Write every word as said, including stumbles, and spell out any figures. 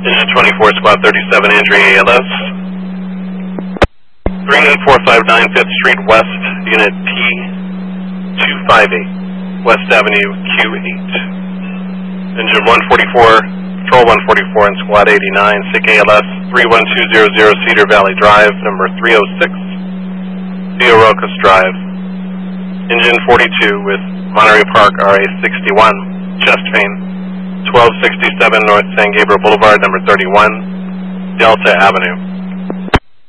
Engine twenty-four, Squad thirty-seven, Andrea A L S. three nine four five nine Fifth Street West, Unit P two five eight, West Avenue Q eight. Engine one forty-four, Patrol one forty-four and Squad eighty-nine, S I C A L S three one two zero zero, Cedar Valley Drive, number three oh six, Via Rocas Drive. Engine forty-two with Monterey Park R A sixty-one, chest vane, twelve sixty-seven North San Gabriel Boulevard, number thirty-one, Delta Avenue.